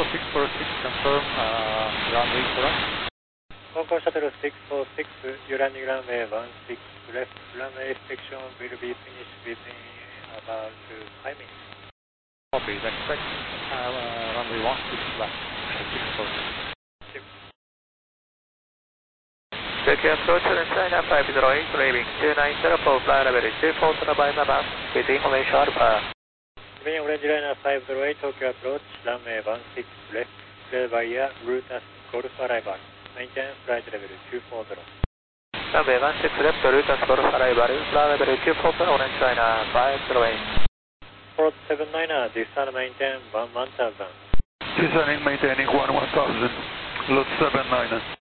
646, confirm runway correct. Concord Shuttle 646, you landing runway 16 left. Runway inspection will be finished within about 5 minutes. Copy, expect runway 16 left, 646. Tokyo approach China 508, leaving 290 for flight level 24 by Mama, with information Alpha. Main Orange Liner 508, Tokyo approach, runway 16 left, clear via route as Golf arrival. Maintain flight level 240. Runway 16 left, route as Golf arrival, flight level 240, Orange Liner 508. Port 79, descend maintain 1000. Descending maintaining 1000, lot 79.